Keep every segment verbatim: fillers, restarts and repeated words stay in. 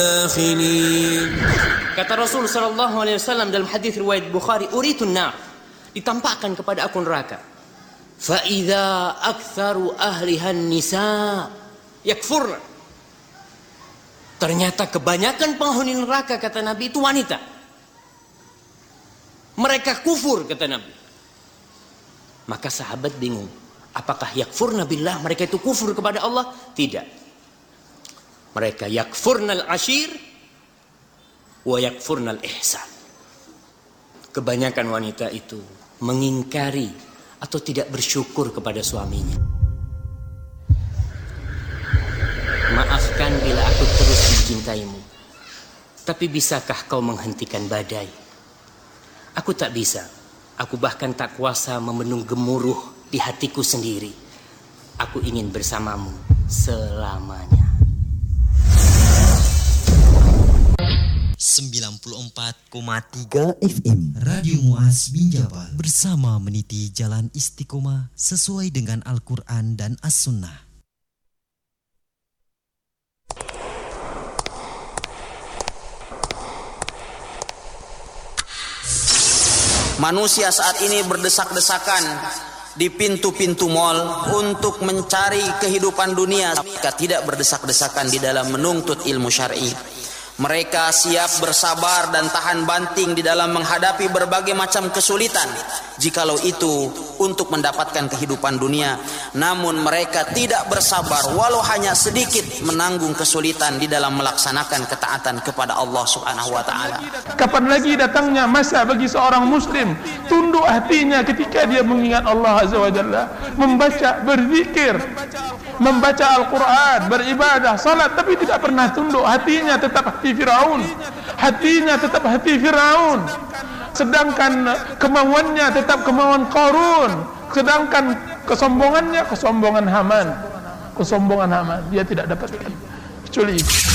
Kata Rasul sallallahu alaihi wasallam dalam hadis riwayat Bukhari, uritun nar, ditampakkan kepada aku neraka. Fa idza aktsaru ahliha nisa yakfurna. Ternyata kebanyakan penghuni neraka, kata Nabi, itu wanita. Mereka kufur, kata Nabi. Maka sahabat bingung, apakah yakfurna billah, mereka itu kufur kepada Allah? Tidak. Mereka yakfurnal ashir wa yakfurnal ihsan. Kebanyakan wanita itu mengingkari atau tidak bersyukur kepada suaminya. Maafkan bila aku terus mencintaimu, tapi bisakah kau menghentikan badai? Aku tak bisa. Aku bahkan tak kuasa memenung gemuruh di hatiku sendiri. Aku ingin bersamamu selamanya. sembilan puluh empat koma tiga F M Radio Muaz bin Jabal, bersama meniti jalan istiqomah sesuai dengan Al-Quran dan As-Sunnah. Manusia saat ini berdesak-desakan di pintu-pintu mal untuk mencari kehidupan dunia, jika tidak berdesak-desakan di dalam menuntut ilmu syar'i. Mereka siap bersabar dan tahan banting di dalam menghadapi berbagai macam kesulitan, jikalau itu untuk mendapatkan kehidupan dunia. Namun mereka tidak bersabar walau hanya sedikit menanggung kesulitan di dalam melaksanakan ketaatan kepada Allah Subhanahu wa taala. Kapan lagi datangnya masa bagi seorang muslim tunduk hatinya ketika dia mengingat Allah Azza wa Jalla, membaca, berzikir, membaca Al-Quran, beribadah, salat, tapi tidak pernah tunduk. Hatinya tetap hati Firaun, hatinya tetap hati Firaun. Sedangkan kemauannya tetap kemauan Qarun, sedangkan kesombongannya kesombongan Haman, kesombongan Haman. Dia tidak dapatkan kecuali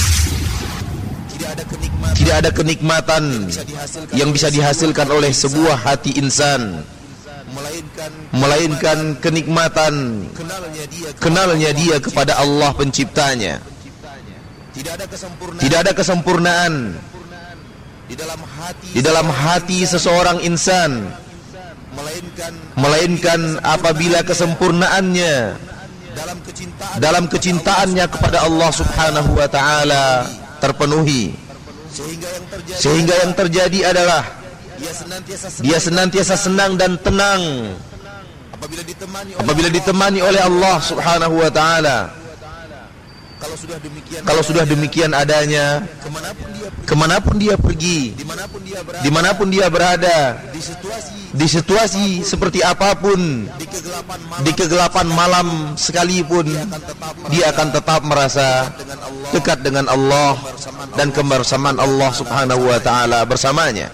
tidak ada kenikmatan, tidak ada kenikmatan yang bisa dihasilkan oleh sebuah hati insan, melainkan, melainkan kenikmatan kenalnya dia kepada Allah penciptanya. Tidak ada kesempurnaan, tidak ada kesempurnaan di dalam hati, di dalam hati seseorang insan, melainkan, melainkan apabila kesempurnaannya dalam kecintaan, dalam kecintaannya kepada Allah Subhanahu wa taala terpenuhi. Sehingga yang terjadi, sehingga yang terjadi adalah dia senantiasa senang, dia senantiasa senang dan tenang apabila ditemani oleh, apabila ditemani oleh Allah Subhanahu wa taala. Kalau sudah demikian, kalau sudah demikian adanya, kemanapun dia pergi, kemanapun dia pergi, dimanapun dia berada, dimanapun dia berada, di situasi, di situasi seperti apapun, di kegelapan malam, di kegelapan malam sekalipun, dia akan tetap merasa dekat dengan Allah dan kebersamaan Allah Subhanahu wa taala bersamanya.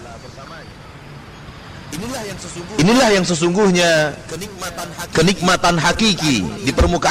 Inilah yang sesungguhnya, inilah yang sesungguhnya kenikmatan hakiki di permukaan